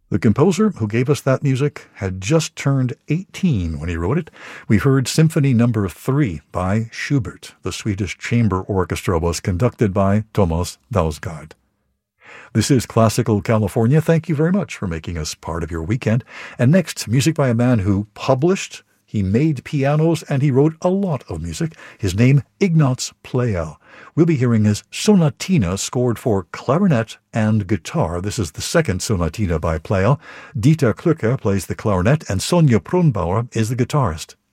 The composer who gave us that music had just turned 18 when he wrote it. We heard Symphony No. 3 by Schubert. The Swedish Chamber Orchestra was conducted by Thomas Dausgaard. This is Classical California. Thank you very much for making us part of your weekend. And next, music by a man who published, he made pianos, and he wrote a lot of music. His name, Ignaz Pleyel. We'll be hearing his Sonatina scored for clarinet and guitar. This is the second Sonatina by Pleyel. Dieter Klücke plays the clarinet, and Sonja Kronbauer is the guitarist.